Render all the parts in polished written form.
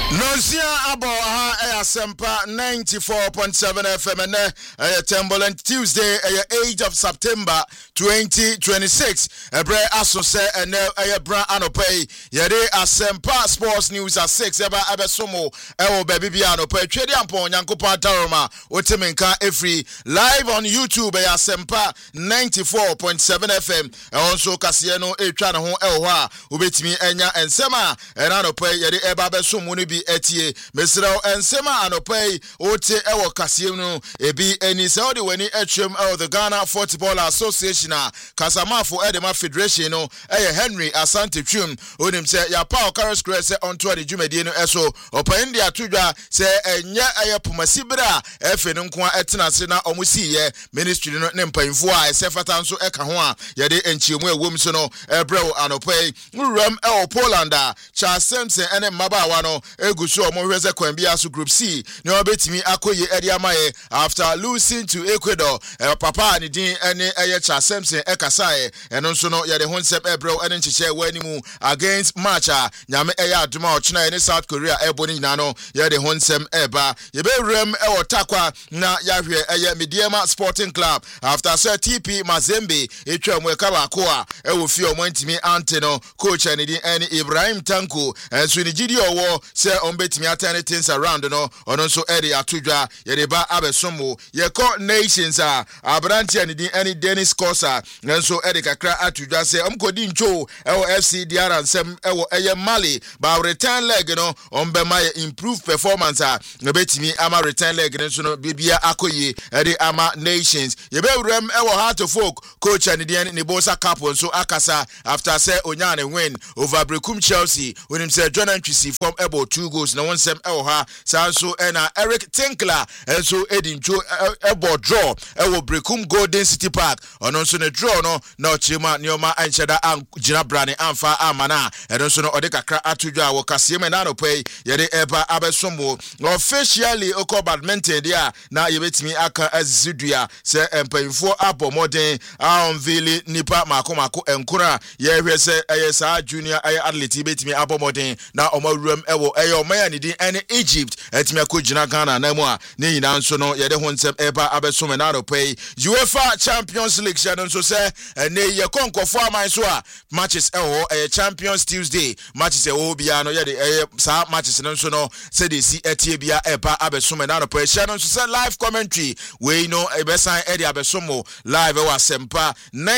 Nozia abo ha Asempa 94.7 FM and Timberland Tuesday 8th of September 2026 ebre asose and bra anopay yede Asempa Sports News at 6 abesomo ewo baby anopay twede ampon Nyankopa Daroma otemenka every live on YouTube Asempa 94.7 FM also kasiye no etwa ne ho ewo ha obetimi enya ensema anopay yede eba besomo no bi etie mesraw ensema anopai ote ewo kasiem no ebi eni se odi weni etwem ewo the Ghana Football Association Kasamafo Edema Federation no Henry Asante Twum onim se ya pa Okaris Crest onto ade dwumadie no eso opan dia tudwa se enya pumasibra efe no nko etena se na omusiye ministry no ne mpanfo a esefata nso eka ho a yede enchiemu ewom so no ebrew anopai nuram ewo Poland Charles Simpson ene mabawa no egusu omohweze kwambia so group C ne obetimi akoye edi amaye after losing to Ecuador papa ni din ene Charles Simpson ekasae eno nso no yede honsem ebrew ene nchiche wanimu against matcha nyame aduma ochina ene South Korea eboni nyina no yede honsem eba yebewrem takwa na yahwe Mediema Sporting Club after Sir TP Mazembe etwam ekabako a ewofi omantimi anteno coach ene din ene Ibrahim Tanko enso ni gidi owo se ombetimi atane things around no ono nso ere atudwa yede ba abesomo yeko nations abranti ene din ene Dennis Kosa nso ere kakra atudwa se omkodi ncho ewo FC Diara nsem ewo Mali ba return leg no ombema improve performance ebetimi ama return leg nso no bibia akoye ere ama nations yebewrem ewo Heart of Folk coach ene din ne Bosa Cup nso akasa after say onyane win over Brekum Chelsea when say Jordan Twisi from about 2 goals na one sem ewo ha sanso ena Eric Tinkler enso edinjo ebo draw ewo Brekum Golden City Park ono nso ne draw no na ochima nioma ancheda gina brane amfa amana enso no ode kakra atudwa wo kasiem na no pay yede eba abesomo officially oko badminton dia na yebetimi aka azidua se empayfo abo modern unveil nipa makomako enkura yehwe se ayesa junior athlete betimi abo modern na omawuram ewo omaya ni din ene Egypt etimi akogina Ghana na mu a ne nyina nso no yede honsem eba abesom na pay UEFA Champions League shadow nso se ne ye konkofo aman so a matches ewo Champions Tuesday matches ewo bia no yede sa matches nso no se de si etie bia eba abesom na pay shadow nso se live commentary we no ebesan ede abesom live ewa Sempa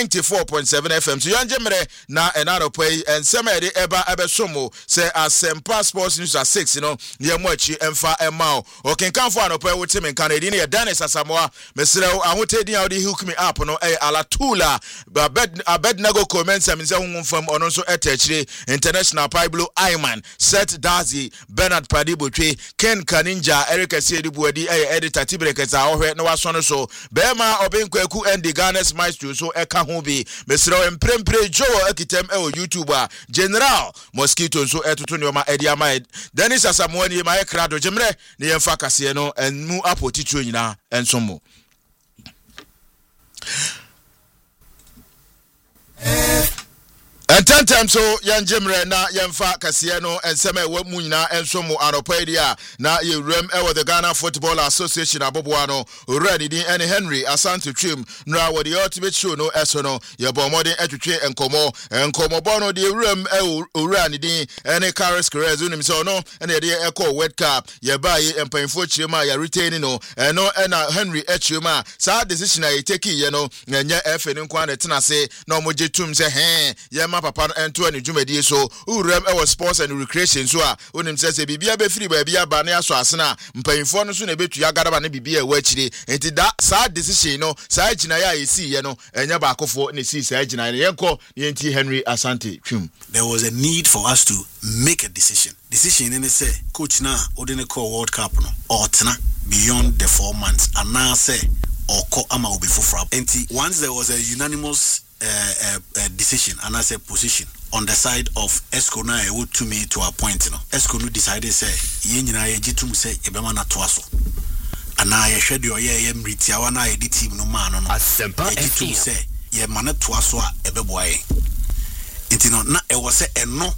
94.7 FM so yanjemre na enaro pay ensema ede eba abesom se Asempa Sports News at 6 ye mochi emfa emao okenkanfo anopa wotemen kanedi ne Dennis Asamoah mesrew ahotedi awde hook me up no alatula abednego comments am nse hunfam ono so etachire international Pablo Ayman Set Dazi Bernard Padibotwe Ken Kaninja Eric Asiedibuadi editor Tibrekeza ohwe no waso so bema obenkwaku and the Ghana's maestro so eka ho bi mesrew emprempre jowo akitem YouTube General Mosquito so etutu ne edi ama Dennis Asamoah ni ma ekrado jemre ne yemfa kase no enmu apotitro nyina ensomo Tentem so yanjemre na yemfa kase no ensema ewa mu nyina ensomo anopadia na yewrem ewo the Ghana Football Association aboboa no already din ene Henry Asante Twum nra wo the ultimate show no eso no ye bomodin etwetwe enkomo bono the yewrem owura ni din ene Karis Crest unim so no ene de eko World Cup ye baye empanfo chirema ya retain no eno ena Henry echirema sa decision ay take ye no nya efe ni nkwa na tenase na omoje tum se ye papa ento ani dwumadie so urem ewo sports and recreation so a onim se bibia be free ba bia ba na aso asena mpanfo no so na betu ya gadaba na bibia ewa chire enti da sa decision no sa gina ya esi ye no enya ba akofo na si sa gina ye yenko yenti Henry Asante Twum. There was a need for us to make a decision in say coach na odine call World Cup no or tena beyond the 4 months and now say or call ama obi fofra enti once there was a unanimous decision and as a position on the side of Esco na would to me to a point Esco no decided say ye nyina ye gitum say ebema na to aso ana ye hwede ye mriti awa na ye di team no man no Asempa gitum say ye man to aso a ebeboaye enti no na e wo say eno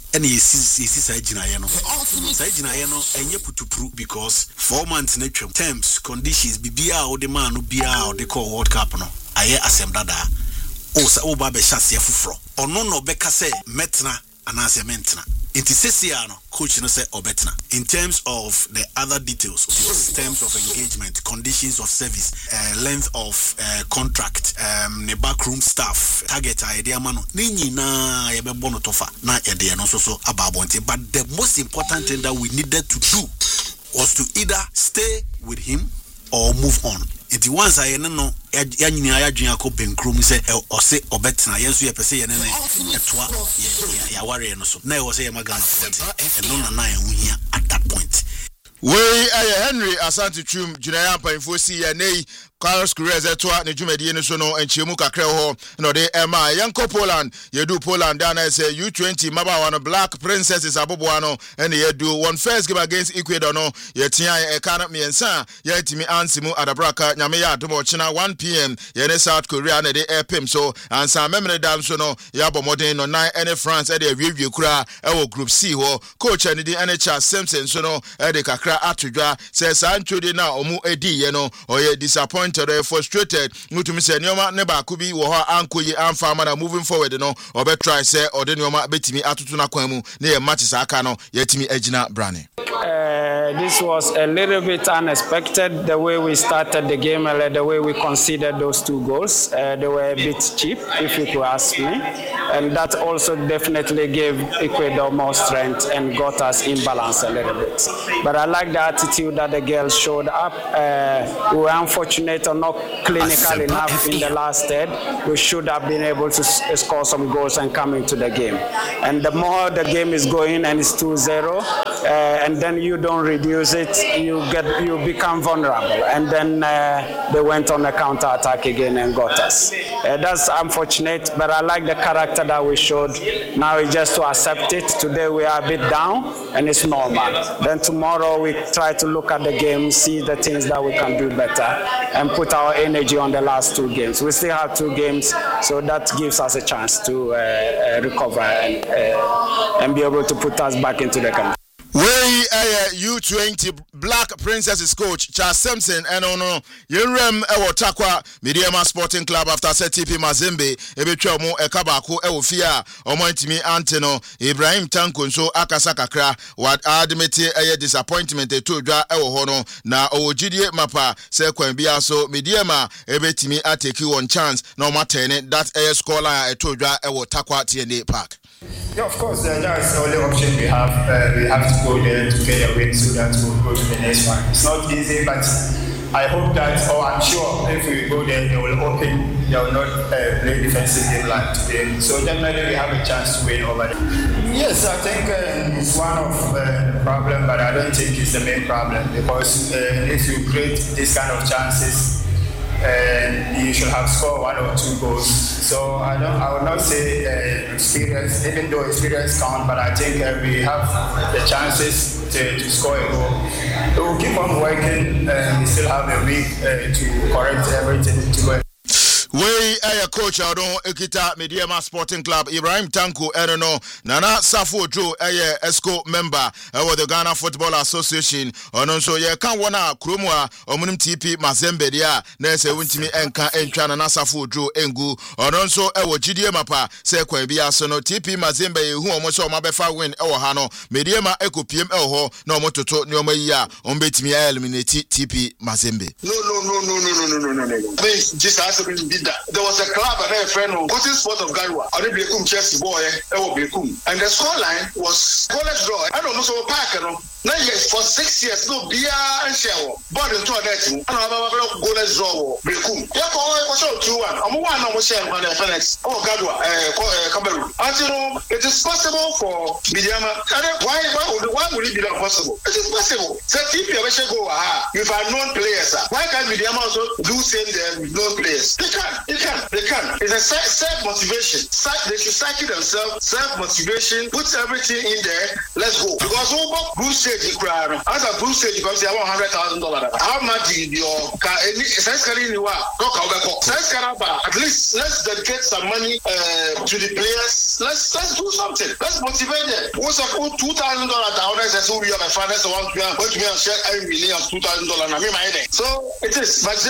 and yesi sa ginaye no sa ginaye no enye putupru because 4 months na twam terms conditions bibia o de man no bia o de call World Cup no aye asem dada o sa o ba be hyase afufro ono no beka say metna anase mentna inti sesia no coach no say obetna in terms of the other details terms of engagement, conditions of service, length of contract, the backroom staff, target idea mano ni nyina ye be bono tofa na ye de no so ababonte. But the most important thing that we needed to do was to either stay with him or move on. It once I no ya nyina ya dwen akọ benkrum se o se obetna yenso ye pese ye ne etwa ya ware no so na ye wo se ye magana no na hu hia at that point. We Henry Asante Chum Junaya Painfosi ya nei Carlos Correa zetwa ne dwumadi ne so no enchiemu kakra ho no de ema yanko Poland yedu Poland na say U20 mabawa no Black Princesses aboboa no ene yedu one first game against Ecuador no yetia e kana miensa yetimi ansimu adabraka nyame ya adomo china 1 p.m. yene South Korea na de airpim so ansa memre dam so no ya bomodin no 9 ene France e de awie kura e wo group C ho coach ene di ene Charles Simpson so no e de kakra atodwa say sanchodi na omu edi ye no oye disappointed or frustrated mutumi say nyoma ne ba kubi wo ho ankoyi amfa mana moving forward no obe try say ode nyoma betimi atutu na kwan mu ne ye matches aka no yetimi agina brane. This was a little bit unexpected, the way we started the game, the way we conceded those 2 goals. They were a bit cheap, if you could ask me. And that also definitely gave Ecuador more strength and got us in balance a little bit. But I like the attitude that the girls showed up. We were unfortunate or not clinical enough in the last third. We should have been able to score some goals and come into the game. And the more the game is going and it's 2-0, and then you don't reduce it, you become vulnerable. And then they went on a counter-attack again and got us. That's unfortunate, but I like the character that we showed. Now it's just to accept it. Today we are a bit down, and it's normal. Then tomorrow we try to look at the game, see the things that we can do better, and put our energy on the last 2 games. We still have 2 games, so that gives us a chance to recover and be able to put us back into the country. We U20 Black Princesses coach Charles Simpson and ono yenrem ewo takwa Mediama Sporting Club after set TP Mazembe ebetwa mu ekabako ewo fia omantimi Anteno Ibrahim Tanko nso akasa kakra what admit disappointment etodwa ewo ho no na owogidie mapa se kwan bia so Mediama ebetimi ateki one chance na omatene that score line etodwa ewo takwa TNA Park. Yeah, of course, that's the only option we have. We have to go there to get a win so that we'll go to the next one. It's not easy, but I hope that, or I'm sure, if we go there, they will open, they will not play defensive game like today. So definitely we have a chance to win over them. Yes, I think it's one of the problem, but I don't think it's the main problem because if you create this kind of chances, you should have scored 1 or 2 goals. So I would not say experience, even though experience counts, but I think we have the chances to score a goal. We will keep on working. We still have a week to correct everything to go. We coach Adon Ekita Mediama Sporting Club Ibrahim Tanko Enono Nana Safo Joe ESCO member of the Ghana Football Association ononso ye kan wona kromwa omunim TP Mazembe dia na se wuntimi enka entwa Nana Safo Joe engu ononso ewo gidie mapa se kwan bia so no TP Mazembe ye hu omo so omabefa win ewo ha no Mediama ekopiem ewo ho na omototo ne omayi a ombetimi eliminate TP Mazembe. No. This has to be there was a club and a friend who got his sport of Garwa. I did Chelsea boy, and the scoreline was goalless draw. I don't know so park, Now for 6 years, no beer and shell. But into a net, and I have a goalless draw. Bekum. Therefore, I was 2-1. I'm one of shell on the Phoenix. Oh, Gadwa, Cameroon. As it is possible for Mediama. Why would it be not possible? It is possible. So if you go, you have known players. Why can't Mediama also do same there with known players? They can. They can. It's a self-motivation. They should cycle themselves, self-motivation, put everything in there, let's go. Because over group stage, as a group stage, because they have $100,000. How much is your car? At least let's dedicate some money to the players. Let's do something. Let's motivate them. What's $2,000? So we have a finance want to share $1 million $2,000. So it is, but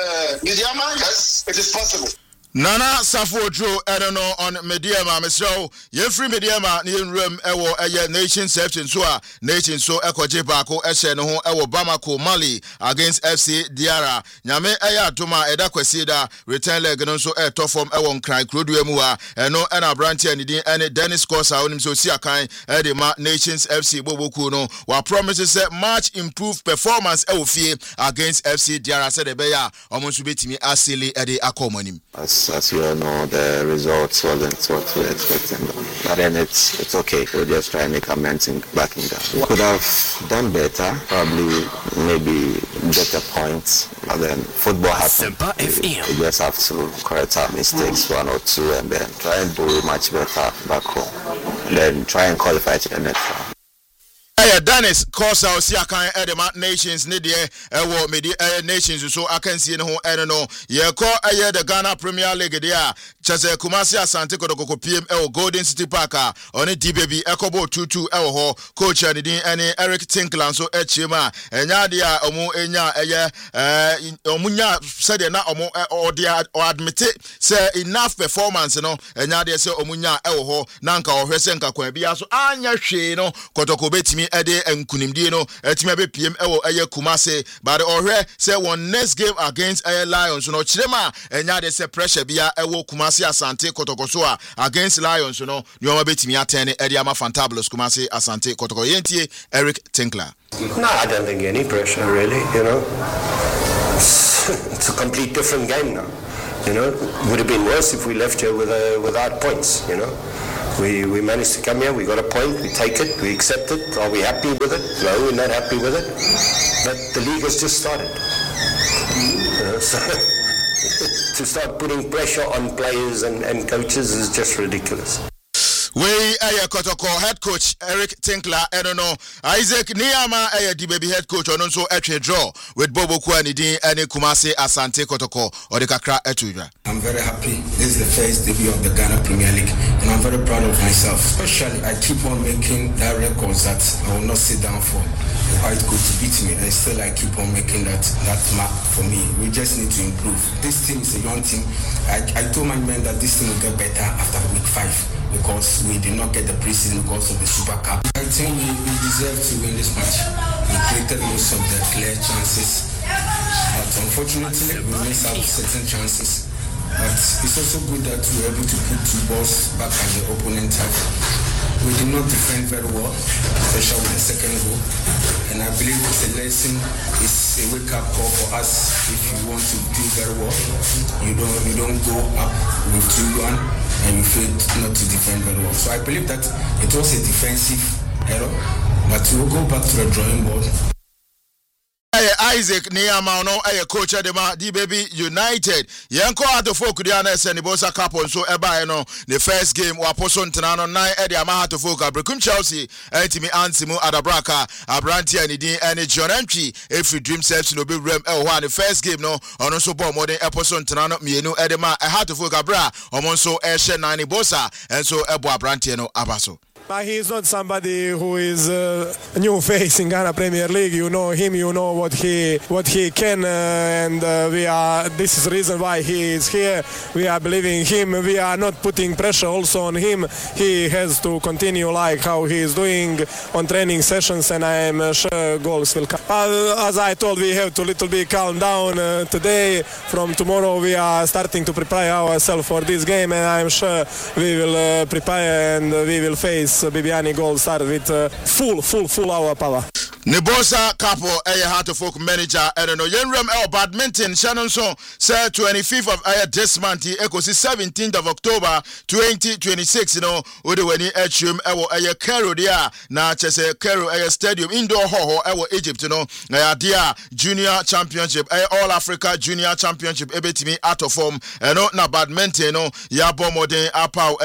yes, it is possible. Nana Safo Joe, I don't know on Mediama, Mr. Yefree Mediama, Nian Rum, Ewo, Nation Septin Sua, Nation So Echo Jebako, Eshen, Ewo Bamako, Mali, against FC Diara, Yame Aya Toma, Edakwesida, return leg and also a top form Ewon Cry, Cruduemua, and no Anna Branty and any Dennis Corsa, on him so Siakai, Edema, Nations FC Bobokuno, while promises a much improved performance Ewofi against FC Diara, said Ebeya, almost to be to me as silly Eddie Akomonim. As you all know, the results wasn't what we were expecting. But then it's okay. We'll just try and make amends back in that. We could have done better, probably maybe better points. But then football happens. We just have to correct our mistakes, 1 or 2, and then try and do much better back home. And then try and qualify to the next round. Dennis Corsa Siakan Edema Nations Nidia Ewo Media Nations so I can see no no ye call the Ghana Premier League there Chase Kumasi Asante Kotoko PM Golden City Parker on it DBB Ekobo 2-2 ho coach and any Eric Tinkler so Echima enya dia omu enya omunya said na omo or dia or admit say enough performance no enya dia say omunya ho nanka ohwese nka kwa bia so anya hwe no Kotoko betimi ede enkunimdie no etime be PM ewo eye Kumase but ohwe say one next game against Lions no chirema enya de say pressure bia ewo Kumase Asante Kotoko so against Lions no nyoma betimi atene ede ama Fantabulous Kumase Asante Kotoko yentie Eric Tinkler. No, I don't think any pressure really, you know. It's a complete different game now. You know, it would have been worse if we left here without points, you know. We managed to come here, we got a point, we take it, we accept it. Are we happy with it? No, we're not happy with it. But the league has just started. So to start putting pressure on players and coaches is just ridiculous. We Kotoko head coach Eric Tinkler, I don't know. Isaac Niyama DBB head coach on also a draw with Bobo Kwanidi and Kumase Asante Kotoko or the Kakra Etuja. I'm very happy. This is the first debut of the Ghana Premier League and I'm very proud of myself. Especially I keep on making that records that I will not sit down for the white coach to beat me and still I keep on making that mark for me. We just need to improve. This team is a young team. I told my men that this team will get better after week 5. Because we did not get the preseason because of the Super Cup. I think we deserve to win this match. We created most of the clear chances. But unfortunately, we missed out certain chances. But it's also good that we were able to put 2 balls back at the opponent half. We did not defend very well, especially with the second goal. And I believe it's a lesson, it's a wake-up call for us. If you want to do very well, you don't go up with 2-1 and you fail not to defend very well. So I believe that it was a defensive error, but we'll go back to the drawing board. Isaac Niyama no coach at the DBB United. Yanko at the folk Diana Senibosa Capon so eba no the first game wa poson tanano 9 Eddie Amaha to folk Brekum Chelsea Antimi Ansimu Adabraka Abranti and Idin and John Entry if you dream selves no be rem the first game no on also more than Eposon Tanano Mienu Edema I had to folk Abra omonso Eshe Nani Bosa and so Ebo Abranti no Abaso. But he is not somebody who is a new face in Ghana Premier League. You know him, you know what he can, and this is the reason why he is here. We are believing in him. We are not putting pressure also on him. He has to continue like how he is doing on training sessions, and I am sure goals will come. As I told, we have to little bit calm down today. From tomorrow, we are starting to prepare ourselves for this game, and I am sure we will prepare and we will face Bibiani goal start with full our power. Nebosa couple Heart of Folk manager and no Yenrem badminton Shannon so say 25th of this month echoes 17th of October 2026 Udeweni Echum Cairo dia na chese Cairo stadium indoor hall Egypt dia junior championship all Africa junior championship ebetimi out of form na badminton ya bomodin apau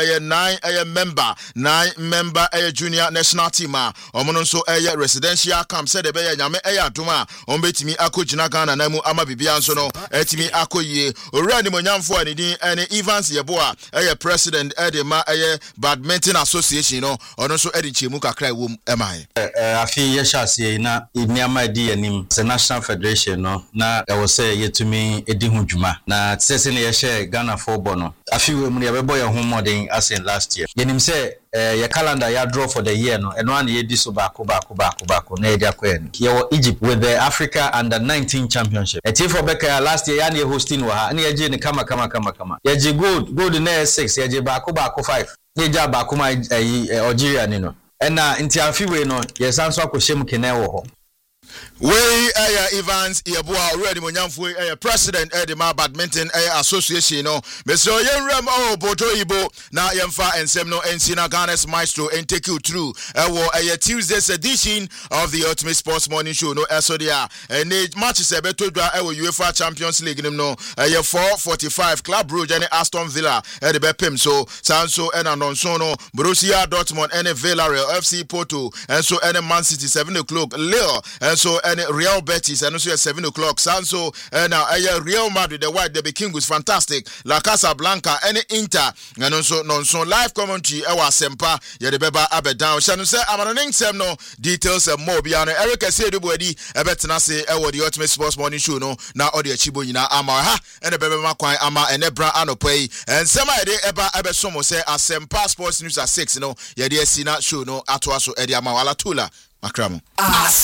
9 member junior national team omono so residential camp said the beya nyame aduma ombetimi akogina Ghana na mu ama bibia nso no etimi akoyie owura ni monyamfo ani din ene Evans Yeboa president edema badminton association no ono so edi chemu kakra ewom emai afi ye shase na iniama di anim the national federation no na e wo say yetumi edi ho dwuma na sese ne ye share Ghana football no afi we mu ye bebo ye ho modern as in last year yenim say your calendar ya draw for the year no and one year this bako na edia kwen your Egypt with the Africa under 19 championship for Becca last year ya hosting wa and ye ni kama ye gold na 6 ye bako 5 ye ja bako ma Algeria ni no and na nti afi we no ye sanso akoshem kene wo ho we Evans Yeboa already monyamfo president Edema badminton association no Mr. Yenrem Bodo Ibo na yemfa ensem no ensina Ghana's maestro and take you through Tuesday's edition of the Ultimate Sports Morning Show no esodia and matches betodwa UEFA Champions League no 4:45 Club Brugge and Aston Villa the bepem so Sanso and Anonso no Borussia Dortmund and Villarreal FC Porto and so and Man City 7 o'clock Lille and so and Real Betis and also at 7 o'clock Sanso and Real Madrid the white the King was fantastic La Casablanca and Inter and also non live commentary Sempa ya the beba abedown Shannon say amaning sem no details and more beyond Eric say the body ebetena say the Ultimate Sports Morning Show no na audio chibo nyina ama ha and the beba makwan ama and ebra anopay and sema de eba ebesomo say Asempa Sports News at 6 no ya de sina show no atoa so edi ama wala tula makramo